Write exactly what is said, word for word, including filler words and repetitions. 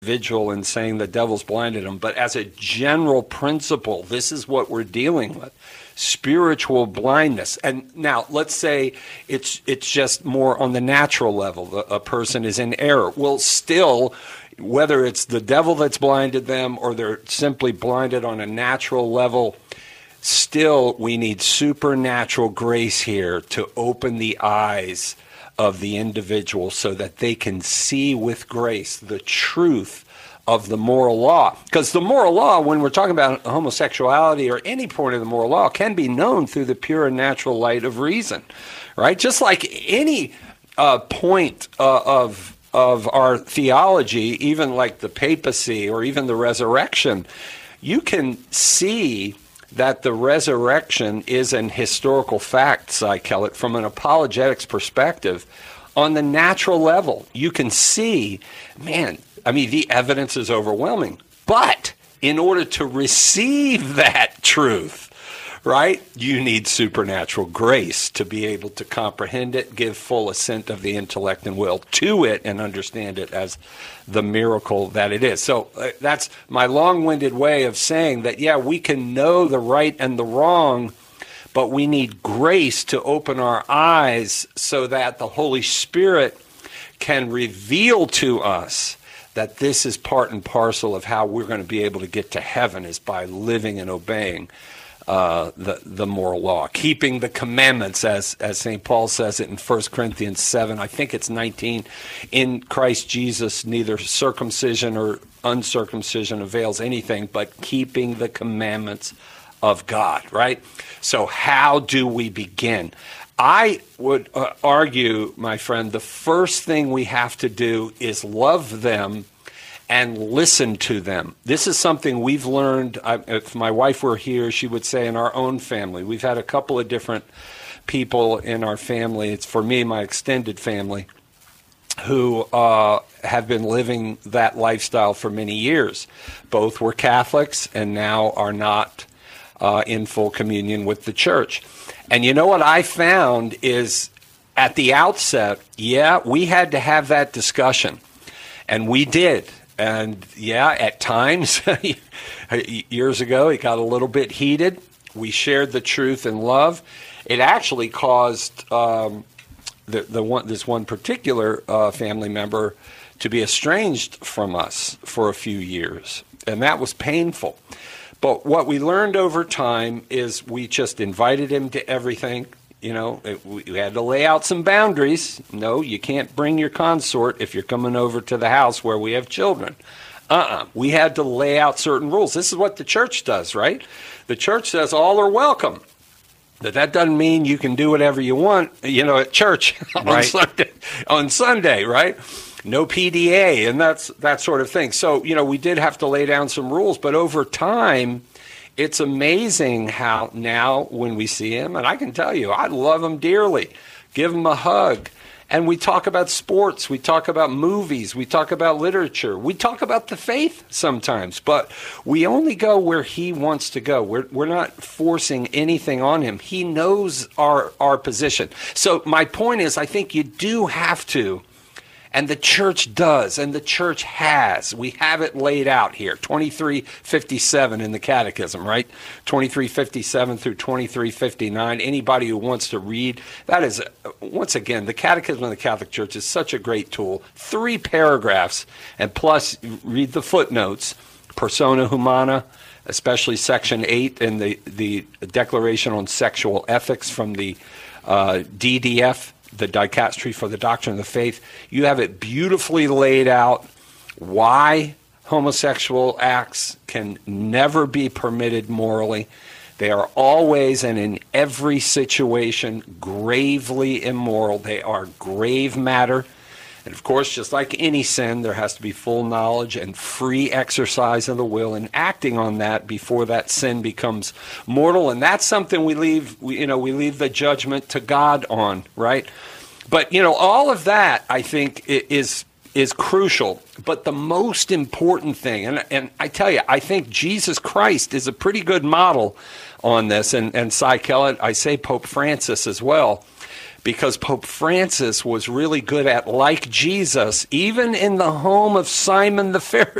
individual and saying the devil's blinded them, but as a general principle, this is what we're dealing with. Spiritual blindness. And now let's say it's it's just more on the natural level. A person is in error. Well, still, whether it's the devil that's blinded them or they're simply blinded on a natural level, still we need supernatural grace here to open the eyes of the individual so that they can see with grace the truth of the moral law. Because the moral law, when we're talking about homosexuality or any point of the moral law, can be known through the pure and natural light of reason, right? Just like any uh, point uh, of of our theology, even like the papacy or even the resurrection, you can see that the resurrection is an historical fact, Cy Kellett, from an apologetics perspective. On the natural level, you can see, man, I mean, the evidence is overwhelming. But in order to receive that truth, right, you need supernatural grace to be able to comprehend it, give full assent of the intellect and will to it, and understand it as the miracle that it is. So uh, that's my long-winded way of saying that, yeah, we can know the right and the wrong, but we need grace to open our eyes so that the Holy Spirit can reveal to us that this is part and parcel of how we're going to be able to get to heaven, is by living and obeying uh, the the moral law, keeping the commandments, as as Saint Paul says it in First Corinthians seven. I think it's nineteen. In Christ Jesus, neither circumcision or uncircumcision avails anything, but keeping the commandments of God. Right. So, how do we begin? I would uh, argue, my friend, the first thing we have to do is love them and listen to them. This is something we've learned. I, if my wife were here, she would say in our own family. We've had a couple of different people in our family. It's, for me, my extended family, who uh, have been living that lifestyle for many years. Both were Catholics and now are not uh, in full communion with the church. And you know what I found is, at the outset, yeah, we had to have that discussion. And we did. And yeah, at times, years ago, it got a little bit heated. We shared the truth in love. It actually caused um, the, the one, this one particular uh, family member to be estranged from us for a few years. And that was painful. But what we learned over time is we just invited him to everything. You know, it, we had to lay out some boundaries. No, you can't bring your consort if you're coming over to the house where we have children. Uh-uh. We had to lay out certain rules. This is what the church does, right? The church says all are welcome. But that doesn't mean you can do whatever you want, you know, at church on right. Sunday, on Sunday, right? No P D A and that's that sort of thing. So, you know, we did have to lay down some rules, but over time, it's amazing how now when we see him, and I can tell you, I love him dearly, give him a hug. And we talk about sports, we talk about movies, we talk about literature, we talk about the faith sometimes, but we only go where he wants to go. We're we're not forcing anything on him. He knows our, our position. So my point is, I think you do have to, and the church does, and the church has. We have it laid out here, twenty-three fifty-seven in the Catechism, right? twenty-three fifty-seven through twenty-three fifty-nine. Anybody who wants to read, that is, once again, the Catechism of the Catholic Church is such a great tool. Three paragraphs, and plus read the footnotes, Persona Humana, especially Section eight and the, the Declaration on Sexual Ethics from the uh, D D F, the Dicastery for the Doctrine of the Faith. You have it beautifully laid out why homosexual acts can never be permitted morally. They are always and in every situation gravely immoral. They are grave matter. And of course, just like any sin, there has to be full knowledge and free exercise of the will and acting on that before that sin becomes mortal. And that's something we leave, we, you know, we leave the judgment to God on, right? But, you know, all of that, I think, is is crucial. But the most important thing, and, and I tell you, I think Jesus Christ is a pretty good model on this. And, and Cy Kellett, I say Pope Francis as well. because Pope Francis was really good at, like Jesus, even in the home of Simon the Pharisee.